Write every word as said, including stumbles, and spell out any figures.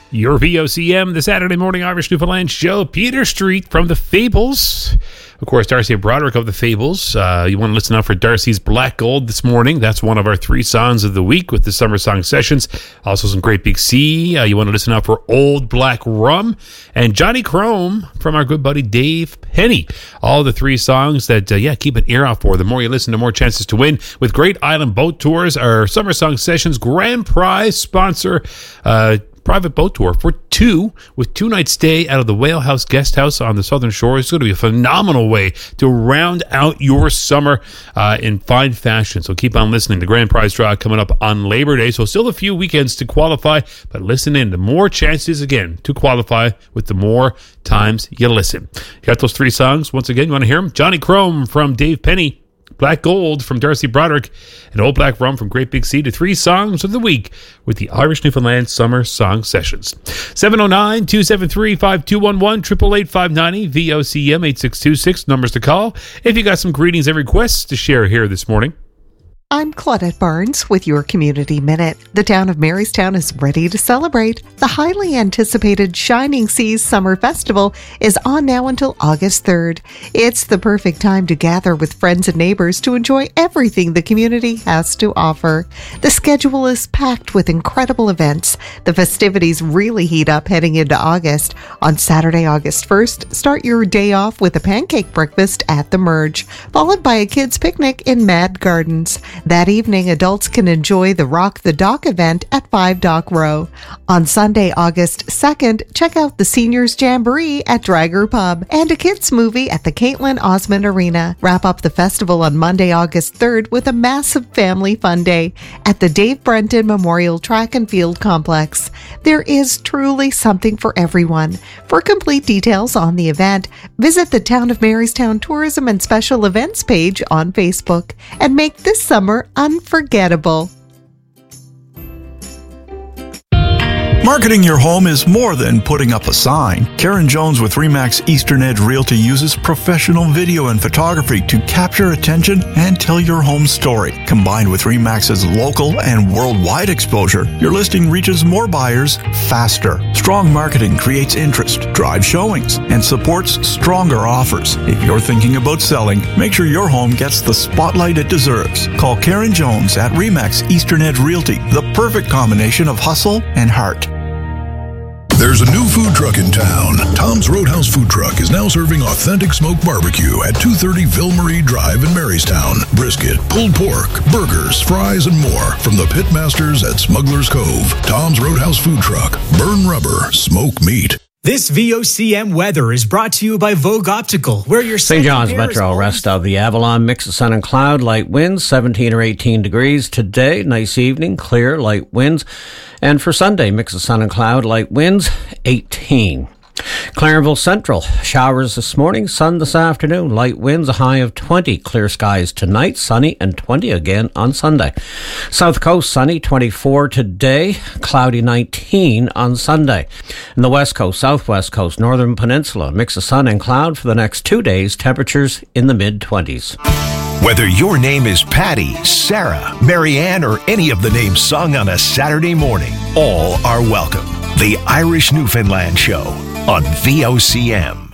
Your V O C M, the Saturday Morning Irish Newfoundland Show. Peter Street from the Fables. Of course, Darcy Broderick of the Fables. Uh, you want to listen out for Darcy's Black Gold this morning. That's one of our three songs of the week with the Summer Song Sessions. Also some Great Big Sea. Uh, you want to listen out for Old Black Rum. And Johnny Chrome from our good buddy Dave Penny. All the three songs that, uh, yeah, keep an ear out for. The more you listen, the more chances to win. With Great Island Boat Tours, our Summer Song Sessions grand prize sponsor, uh, private boat tour for two, with two nights stay out of the Whale House Guest House on the Southern Shore. It's going to be a phenomenal way to round out your summer uh, in fine fashion. So keep on listening. The grand prize draw coming up on Labor Day. So still a few weekends to qualify, but listen in. The more chances, again, to qualify with the more times you listen. You got those three songs. Once again, you want to hear them? Johnny Chrome from Dave Penny, Black Gold from Darcy Broderick, and Old Black Rum from Great Big Sea, to three songs of the week with the Irish Newfoundland Summer Song Sessions. seven oh nine, two seven three, five two one one, eight eight eight, five nine zero, V O C M eight six two six, numbers to call if you got some greetings and requests to share here this morning. I'm Claudette Barnes with your Community Minute. The town of Marystown is ready to celebrate. The highly anticipated Shining Seas Summer Festival is on now until August third. It's the perfect time to gather with friends and neighbors to enjoy everything the community has to offer. The schedule is packed with incredible events. The festivities really heat up heading into August. On Saturday, August first, start your day off with a pancake breakfast at the Merge, followed by a kids' picnic in Mad Gardens. That evening, adults can enjoy the Rock the Dock event at Five Dock Row. On Sunday, August second, check out the Seniors Jamboree at Dragger Pub and a kids movie at the Caitlin Osmond Arena. Wrap up the festival on Monday, August third with a massive family fun day at the Dave Brenton Memorial Track and Field Complex. There is truly something for everyone. For complete details on the event, visit the Town of Marystown Tourism and Special Events page on Facebook and make this summer unforgettable. Marketing your home is more than putting up a sign. Karen Jones with Remax Eastern Edge Realty uses professional video and photography to capture attention and tell your home story. Combined with Remax's local and worldwide exposure, your listing reaches more buyers faster. Strong marketing creates interest, drives showings, and supports stronger offers. If you're thinking about selling, make sure your home gets the spotlight it deserves. Call Karen Jones at Remax Eastern Edge Realty, the perfect combination of hustle and heart. There's a new food truck in town. Tom's Roadhouse Food Truck is now serving authentic smoked barbecue at two thirty Ville-Marie Drive in Marystown. Brisket, pulled pork, burgers, fries, and more from the pitmasters at Smuggler's Cove. Tom's Roadhouse Food Truck. Burn rubber, smoke meat. This V O C M weather is brought to you by Vogue Optical, where your Saint John's Metro, rest of the Avalon, mix of sun and cloud, light winds, seventeen or eighteen degrees today. Nice evening, clear, light winds. And for Sunday, mix of sun and cloud, light winds, eighteen. Clarenville Central, showers this morning, sun this afternoon, light winds, a high of twenty. Clear skies tonight, sunny, and twenty again on Sunday. South Coast, sunny, twenty-four today, cloudy, nineteen on Sunday. And the West Coast, Southwest Coast, Northern Peninsula, mix of sun and cloud for the next two days, temperatures in the mid-twenties. Whether your name is Patty, Sarah, Marianne, or any of the names sung on a Saturday morning, all are welcome. The Irish Newfoundland Show on V O C M.